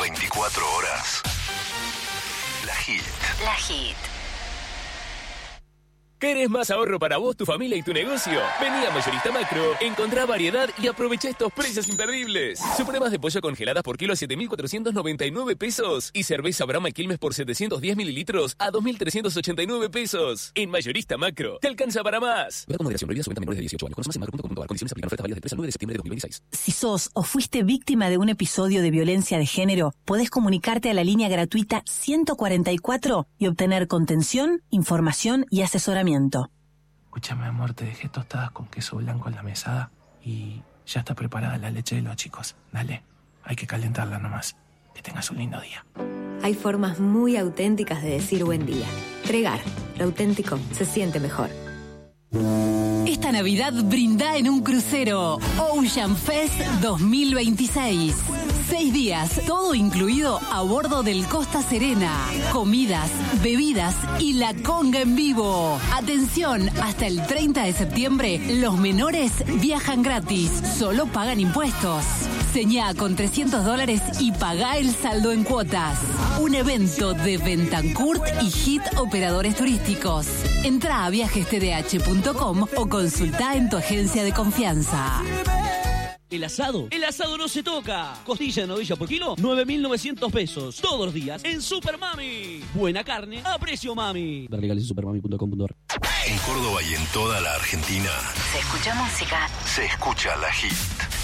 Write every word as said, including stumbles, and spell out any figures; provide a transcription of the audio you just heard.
veinticuatro horas. La Hit. La Hit. ¿Querés más ahorro para vos, tu familia y tu negocio? Vení a Mayorista Macro, encontrá variedad y aprovecha estos precios imperdibles. Supremas de pollo congeladas por kilo a siete mil cuatrocientos noventa y nueve pesos y cerveza Brahma y Quilmes por setecientos diez mililitros a dos mil trescientos ochenta y nueve pesos. En Mayorista Macro, te alcanza para más. Cuidado con moderación, prohibida su venta a menores de dieciocho años. Conoce más en macro punto com punto a r. Condiciones aplican. Ofertas válidas del tres al nueve de septiembre de dos mil veintiséis. Si sos o fuiste víctima de un episodio de violencia de género, podés comunicarte a la línea gratuita ciento cuarenta y cuatro y obtener contención, información y asesoramiento. Escúchame, amor, te dejé tostadas con queso blanco en la mesada y ya está preparada la leche de los chicos. Dale, hay que calentarla nomás. Que tengas un lindo día. Hay formas muy auténticas de decir buen día. Tregar, lo auténtico se siente mejor. Esta Navidad brinda en un crucero Ocean Fest dos mil veintiséis. Seis días, todo incluido a bordo del Costa Serena. Comidas, bebidas y la conga en vivo. Atención, hasta el treinta de septiembre, los menores viajan gratis. Solo pagan impuestos. Señá con trescientos dólares y pagá el saldo en cuotas. Un evento de Bentancourt y Hit Operadores Turísticos. Entrá a viajes t d h punto com o consultá en tu agencia de confianza. El asado, el asado no se toca. Costilla de novilla por kilo, nueve mil novecientos pesos. Todos los días en Super Mami. Buena carne a precio mami. Ver legales en supermami punto com punto a r. En Córdoba y en toda la Argentina Se escucha música. se escucha La Hit.